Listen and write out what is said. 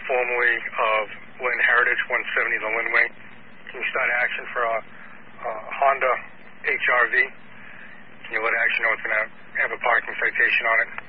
formerly of Lynn Heritage, 170 the Lynn Wing. Can you start action for a Honda HRV? Can you let Action know it's going to have a parking citation on it?